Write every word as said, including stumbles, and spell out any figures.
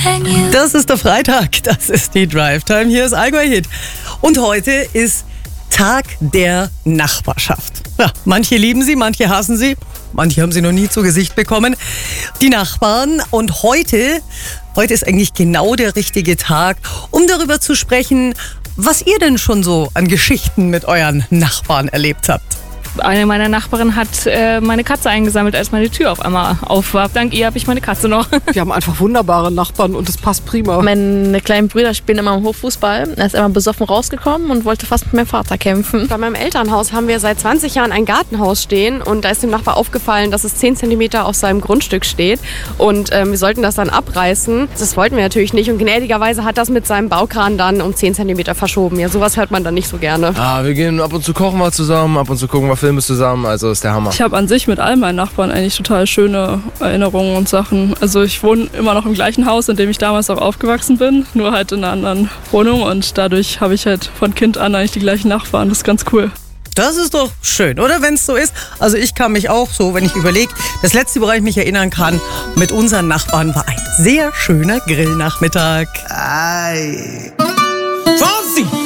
Das ist der Freitag, das ist die Drive-Time, hier ist Allgäu Hit. Und heute ist Tag der Nachbarschaft. Ja, manche lieben sie, manche hassen sie, manche haben sie noch nie zu Gesicht bekommen. Die Nachbarn. Und heute, heute ist eigentlich genau der richtige Tag, um darüber zu sprechen, was ihr denn schon so an Geschichten mit euren Nachbarn erlebt habt. Eine meiner Nachbarinnen hat äh, meine Katze eingesammelt, als meine Tür auf einmal auf war. Dank ihr habe ich meine Katze noch. Wir haben einfach wunderbare Nachbarn und es passt prima. Meine kleinen Brüder spielen immer im Hoffußball. Er ist immer besoffen rausgekommen und wollte fast mit meinem Vater kämpfen. Bei meinem Elternhaus haben wir seit zwanzig Jahren ein Gartenhaus stehen und da ist dem Nachbar aufgefallen, dass es zehn Zentimeter auf seinem Grundstück steht und ähm, wir sollten das dann abreißen. Das wollten wir natürlich nicht und gnädigerweise hat das mit seinem Baukran dann um zehn Zentimeter verschoben. Ja, sowas hört man dann nicht so gerne. Ah, wir gehen ab und zu kochen mal zusammen, ab und zu gucken wir Filme zusammen, also ist der Hammer. Ich habe an sich mit all meinen Nachbarn eigentlich total schöne Erinnerungen und Sachen. Also ich wohne immer noch im gleichen Haus, in dem ich damals auch aufgewachsen bin, nur halt in einer anderen Wohnung und dadurch habe ich halt von Kind an eigentlich die gleichen Nachbarn. Das ist ganz cool. Das ist doch schön, oder? Wenn es so ist. Also ich kann mich auch so, wenn ich überlege, das letzte, woran ich mich erinnern kann, mit unseren Nachbarn war ein sehr schöner Grillnachmittag. Ei. Franzi!